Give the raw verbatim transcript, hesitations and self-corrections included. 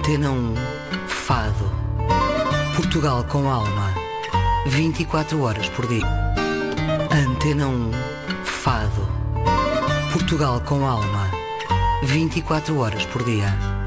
Antena um, Fado. Portugal com alma. vinte e quatro horas por dia. Antena um, Fado. Portugal com alma. vinte e quatro horas por dia.